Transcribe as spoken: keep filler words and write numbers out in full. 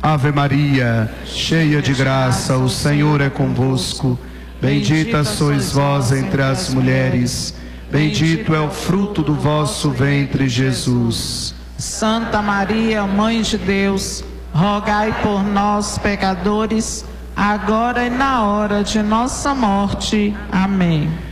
Ave Maria, cheia de graça, o Senhor é convosco. Bendita sois vós entre as mulheres, bendito é o fruto do vosso ventre, Jesus. Santa Maria, Mãe de Deus, rogai por nós, pecadores, agora e na hora de nossa morte. Amém.